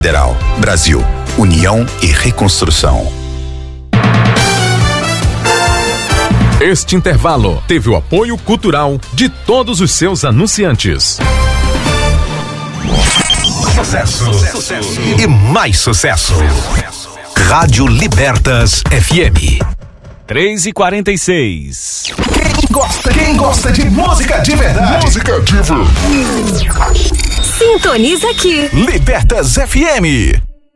Federal, Brasil, União e Reconstrução. Este intervalo teve o apoio cultural de todos os seus anunciantes. Sucesso. E mais sucesso. Rádio Libertas FM. 3h46. Quem gosta de música de verdade? Sintoniza aqui. Libertas FM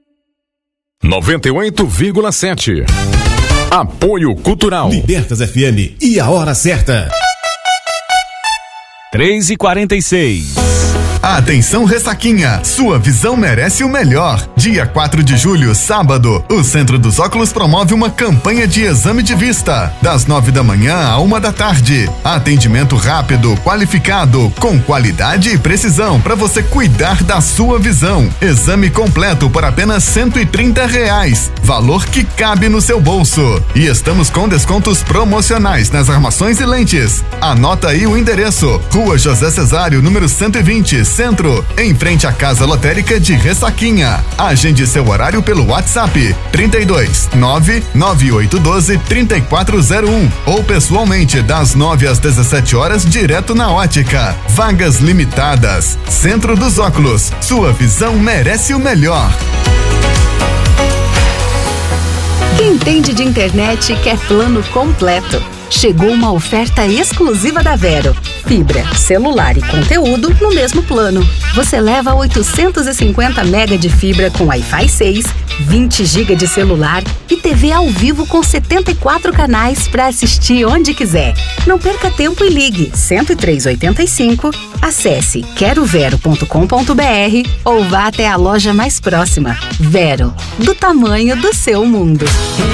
98,7. Apoio cultural. Libertas FM e a hora certa. 3h46. Atenção, Ressaquinha, sua visão merece o melhor. Dia 4 de julho, sábado, o Centro dos Óculos promove uma campanha de exame de vista, das 9 da manhã à 1 da tarde. Atendimento rápido, qualificado, com qualidade e precisão para você cuidar da sua visão. Exame completo por apenas R$130, valor que cabe no seu bolso. E estamos com descontos promocionais nas armações e lentes. Anota aí o endereço: Rua José Cesário, número 120, Centro, em frente à Casa Lotérica de Ressaquinha. Agende seu horário pelo WhatsApp 32 99812 3401 ou pessoalmente das 9 às 17 horas direto na ótica. Vagas limitadas. Centro dos Óculos, sua visão merece o melhor. Quem entende de internet quer plano completo. Chegou uma oferta exclusiva da Vero. Fibra, celular e conteúdo no mesmo plano. Você leva 850 MB de fibra com Wi-Fi 6, 20 GB de celular e TV ao vivo com 74 canais para assistir onde quiser. Não perca tempo e ligue 10385, acesse querovero.com.br ou vá até a loja mais próxima. Vero, do tamanho do seu mundo.